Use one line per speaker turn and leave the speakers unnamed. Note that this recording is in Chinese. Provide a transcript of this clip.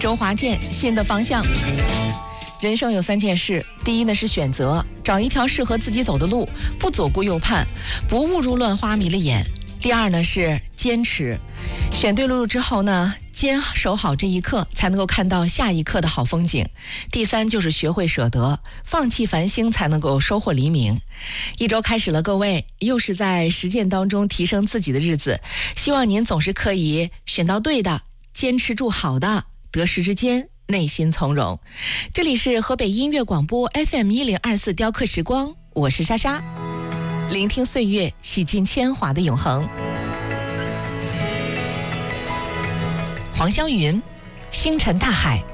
周华健新的方向。人生有3件事，第一呢是选择，找一条适合自己走的路，不左顾右盼，不误入乱花迷了眼。第二呢是坚持，选对路之后呢，坚守好这一刻，才能够看到下一刻的好风景。第三就是学会舍得，放弃繁星，才能够收获黎明。一周开始了，各位，又是在实践当中提升自己的日子，希望您总是可以选到对的，坚持住好的，得失之间内心从容。这里是河北音乐广播 FM1024雕刻时光，我是莎莎，聆听岁月，洗尽铅华的永恒。黄霄云，星辰大海，